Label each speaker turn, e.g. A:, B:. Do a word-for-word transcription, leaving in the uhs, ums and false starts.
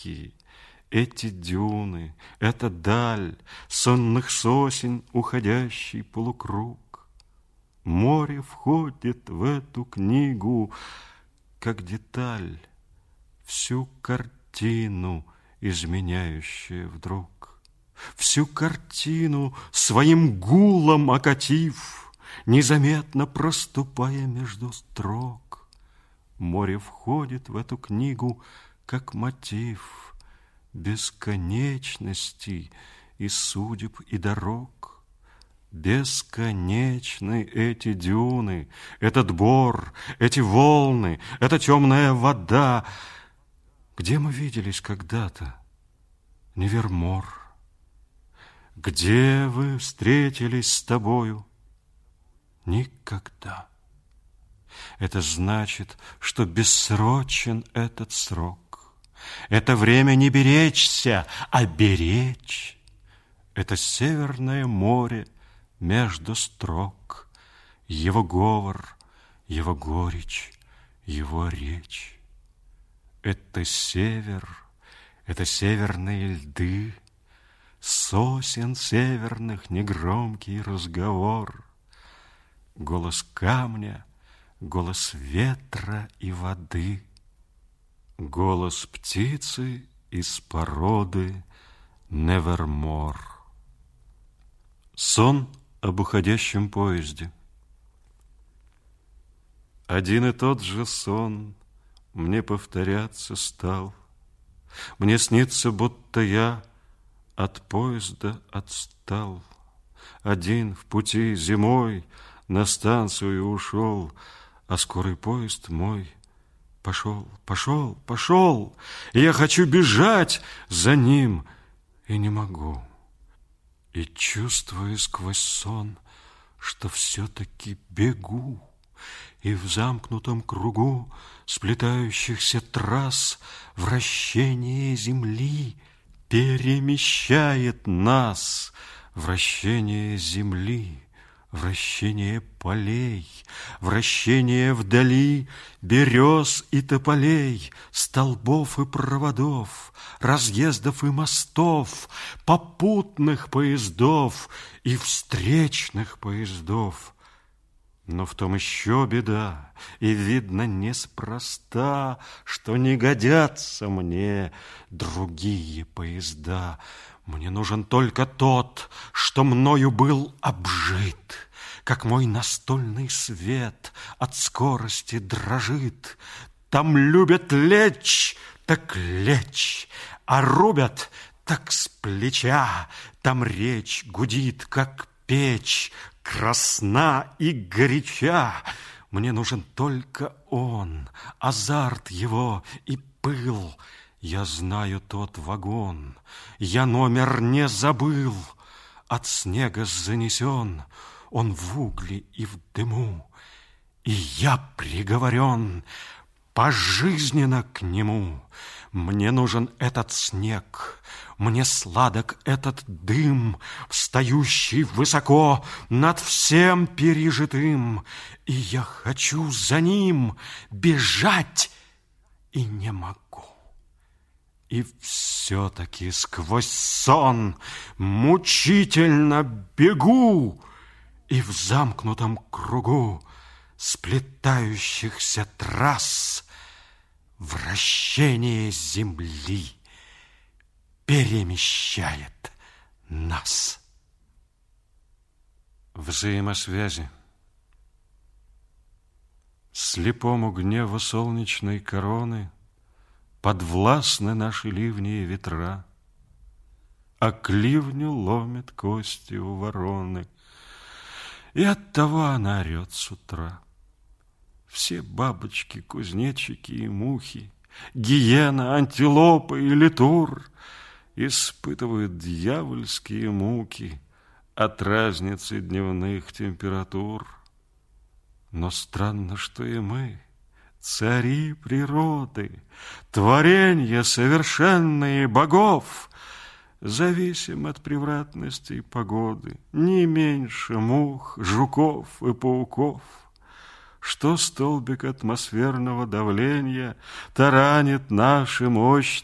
A: далекие, эти дюны, эта даль, сонных сосен уходящий полукруг. Море входит в эту книгу, как деталь, всю картину изменяющая вдруг. Всю картину своим гулом окатив, незаметно проступая между строк. Море входит в эту книгу, как мотив бесконечности и судеб, и дорог. Бесконечны эти дюны, этот бор, эти волны, эта темная вода. Где мы виделись когда-то, Невермор? Где вы встретились с тобою? Никогда. Это значит, что бессрочен этот срок. Это время не беречься, а беречь. Это Северное море между строк, его говор, его горечь, его речь. Это север, это северные льды, сосен северных негромкий разговор, голос камня, голос ветра и воды, голос птицы из породы Невермор. Сон об уходящем поезде. Один и тот же сон мне повторяться стал. Мне снится, будто я от поезда отстал. Один в пути зимой на станцию ушел, а скорый поезд мой пошел, пошел, пошел. И я хочу бежать за ним, и не могу. И чувствую сквозь сон, что все-таки бегу, и в замкнутом кругу сплетающихся трасс вращение земли перемещает нас. Вращение земли, вращение полей, вращение вдали берез и тополей, столбов и проводов, разъездов и мостов, попутных поездов и встречных поездов. Но в том еще беда, и видно неспроста, что не годятся мне другие поезда. Мне нужен только тот, что мною был обжит, как мой настольный свет от скорости дрожит. Там любят лечь, так лечь, а рубят, так с плеча. Там речь гудит, как печь, красна и горяча. Мне нужен только он, азарт его и пыл. Я знаю тот вагон, я номер не забыл. От снега занесен, он в угле и в дыму, и я приговорен пожизненно к нему. Мне нужен этот снег, мне сладок этот дым, встающий высоко над всем пережитым, и я хочу за ним бежать и не могу. И все-таки сквозь сон мучительно бегу, и в замкнутом кругу сплетающихся трасс вращение земли перемещает нас. Взаимосвязи. Слепому гневу солнечной короны подвластны наши ливни и ветра, а кливню ломит кости у вороны, и оттого она орет с утра. Все бабочки, кузнечики и мухи, гиена, антилопа и литур испытывают дьявольские муки от разницы дневных температур. Но странно, что и мы, цари природы, творенья совершенные богов, зависим от превратностей погоды не меньше мух, жуков и пауков. Что столбик атмосферного давления таранит наши мощные